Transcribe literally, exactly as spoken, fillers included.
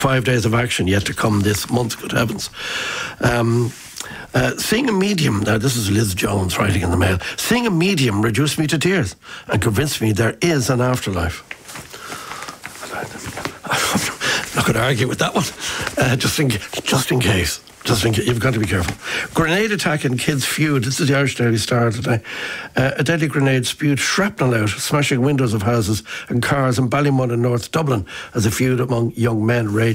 Five days of action yet to come this month, good heavens. Um, uh, seeing a medium, now this is Liz Jones writing in the Mail, seeing a medium reduced me to tears and convinced me there is an afterlife. I'm not going to argue with that one, uh, just, in, just in case. Just in case, you've got to be careful. Grenade attack in kids feud. This is the Irish Daily Star today. Uh, a deadly grenade spewed shrapnel out, smashing windows of houses and cars in Ballymun in North Dublin as a feud among young men raged.